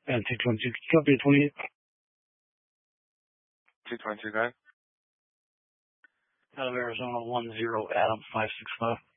And 222, copy 28. 222, go ahead. Out of Arizona, 10 Adam 565.